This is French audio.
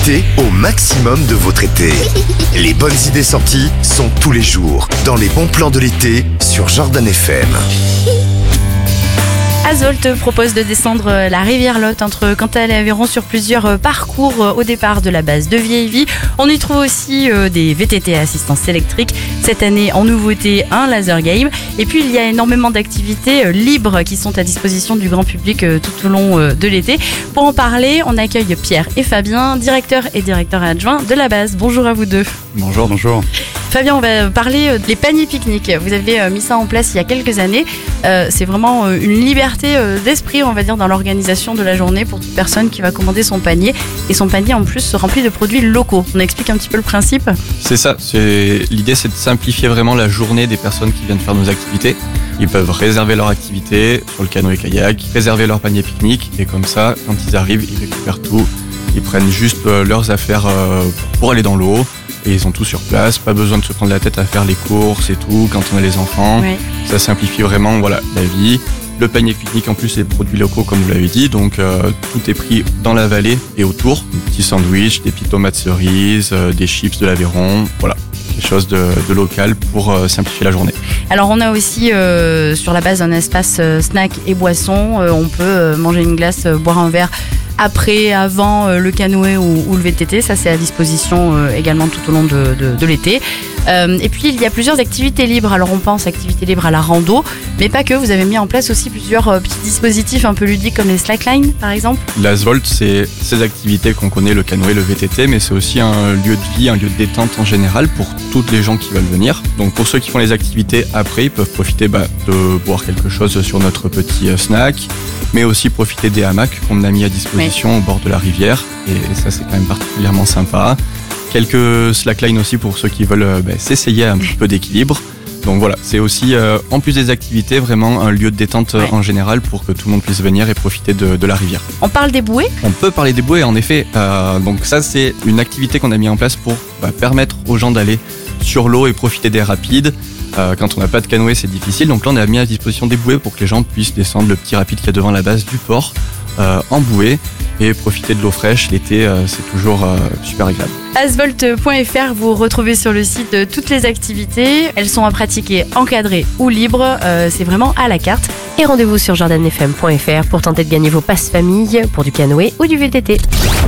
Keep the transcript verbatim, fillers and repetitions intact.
Profitez au maximum de votre été. Les bonnes idées sorties sont tous les jours dans les bons plans de l'été sur Jordan F M. Azolt propose de descendre la rivière Lot entre Cantal et Aveyron sur plusieurs parcours au départ de la base de Vieilleville. On y trouve aussi des V T T à assistance électrique. Cette année, en nouveauté, un laser game. Et puis, il y a énormément d'activités libres qui sont à disposition du grand public tout au long de l'été. Pour en parler, on accueille Pierre et Fabien, directeur et directeur adjoint de la base. Bonjour à vous deux. Bonjour, bonjour. Fabien, on va parler des paniers pique-nique. Vous avez mis ça en place il y a quelques années. Euh, c'est vraiment une liberté d'esprit, on va dire, dans l'organisation de la journée pour toute personne qui va commander son panier. Et son panier, en plus, se remplit de produits locaux. On explique un petit peu le principe ? C'est ça. C'est... L'idée, c'est de simplifier vraiment la journée des personnes qui viennent faire nos activités. Ils peuvent réserver leur activité sur le canoë-kayak, réserver leur panier pique-nique. Et comme ça, quand ils arrivent, ils récupèrent tout. Ils prennent juste leurs affaires pour aller dans l'eau. Et ils ont tout sur place, pas besoin de se prendre la tête à faire les courses et tout quand on a les enfants. Oui. Ça simplifie vraiment voilà, la vie. Le panier pique-nique en plus c'est des produits locaux comme vous l'avez dit, donc euh, tout est pris dans la vallée et autour. Des petits sandwichs, des petites tomates cerises, euh, des chips de l'Aveyron, voilà. Quelque chose de, de local pour euh, simplifier la journée. Alors on a aussi euh, sur la base un espace euh, snack et boissons. Euh, on peut euh, manger une glace, euh, boire un verre après, avant euh, le canoë ou, ou le V T T. Ça c'est à disposition euh, également tout au long de, de, de l'été. Euh, et puis il y a plusieurs activités libres. Alors on pense activités libres à la rando, mais pas que. Vous avez mis en place aussi plusieurs euh, petits dispositifs un peu ludiques comme les slacklines par exemple. L'Azolt, c'est ces activités qu'on connaît, le canoë, le V T T, mais c'est aussi un lieu de vie, un lieu de détente en général pour toutes les gens qui veulent venir. Donc pour ceux qui font les activités après, ils peuvent profiter bah, de boire quelque chose sur notre petit euh, snack, mais aussi profiter des hamacs qu'on a mis à disposition oui. au bord de la rivière. Et ça, c'est quand même particulièrement sympa. Quelques slacklines aussi pour ceux qui veulent bah, s'essayer un petit peu d'équilibre. Donc voilà, c'est aussi, euh, en plus des activités, vraiment un lieu de détente ouais. en général pour que tout le monde puisse venir et profiter de, de la rivière. On parle des bouées ? On peut parler des bouées, en effet. Euh, donc ça, c'est une activité qu'on a mis en place pour bah, permettre aux gens d'aller sur l'eau et profiter des rapides. Euh, quand on n'a pas de canoë, c'est difficile. Donc là, on a mis à disposition des bouées pour que les gens puissent descendre le petit rapide qu'il y a devant la base du port euh, en bouée et profiter de l'eau fraîche. L'été, euh, c'est toujours euh, super agréable. Azolt point F R, vous retrouvez sur le site toutes les activités. Elles sont à pratiquer encadrées ou libres. Euh, c'est vraiment à la carte. Et rendez-vous sur jordan f m point f r pour tenter de gagner vos passes famille pour du canoë ou du V T T.